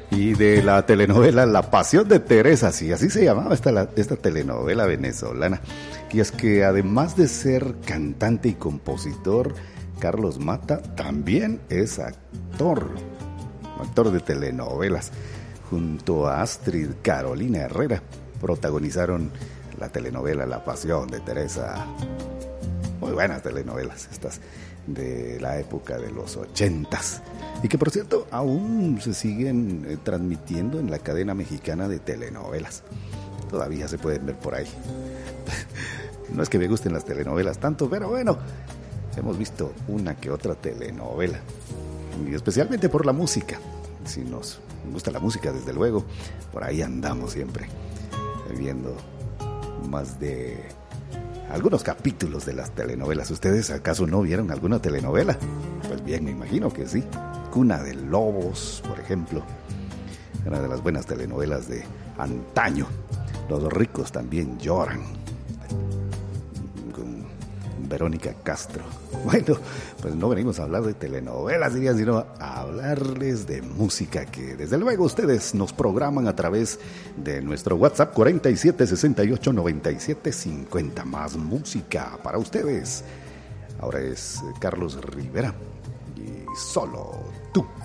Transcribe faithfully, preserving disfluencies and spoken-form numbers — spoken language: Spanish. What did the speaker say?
Y de la telenovela La Pasión de Teresa, sí, así se llamaba esta, la, esta telenovela venezolana. Y es que además de ser cantante y compositor, Carlos Mata también es actor, actor de telenovelas. Junto a Astrid Carolina Herrera protagonizaron la telenovela La Pasión de Teresa. Muy buenas telenovelas estas de la época de los ochentas. Y que por cierto aún se siguen eh, transmitiendo en la cadena mexicana de telenovelas. Todavía se pueden ver por ahí. No es que me gusten las telenovelas tanto, pero bueno, hemos visto una que otra telenovela. Y especialmente por la música. Si nos gusta la música, desde luego, por ahí andamos siempre viendo más de algunos capítulos de las telenovelas. ¿Ustedes acaso no vieron alguna telenovela? Pues bien, me imagino que sí. Cuna de Lobos, por ejemplo, una de las buenas telenovelas de antaño. Los ricos también lloran, con Verónica Castro. Bueno, pues no venimos a hablar de telenovelas, diría, sino a hablarles de música, que desde luego ustedes nos programan a través de nuestro WhatsApp cuarenta y siete sesenta y ocho noventa y siete cincuenta. Más música para ustedes. Ahora es Carlos Rivera y Solo Tú.